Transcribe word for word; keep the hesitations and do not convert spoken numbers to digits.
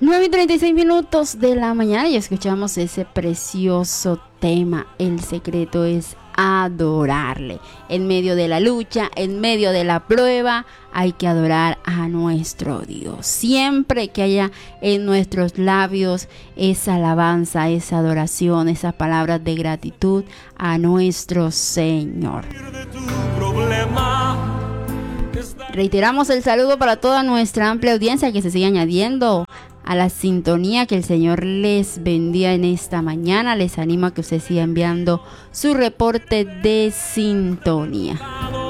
nueve y treinta y seis minutos de la mañana y escuchamos ese precioso tema. El secreto es adorarle. En medio de la lucha, en medio de la prueba, hay que adorar a nuestro Dios. Siempre que haya en nuestros labios esa alabanza, esa adoración, esas palabras de gratitud a nuestro Señor. Reiteramos el saludo para toda nuestra amplia audiencia que se sigue añadiendo a la sintonía. Que el Señor les bendiga en esta mañana. Les animo a que usted siga enviando su reporte de sintonía.